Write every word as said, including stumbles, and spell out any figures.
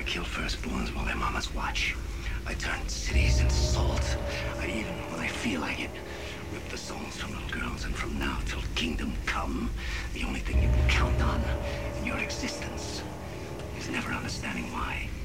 kill firstborns while their mamas watch. I turn cities into salt. I even, when I feel like it, rip the souls from little girls, and from now till kingdom come, the only thing you can count on in your existence is never understanding why.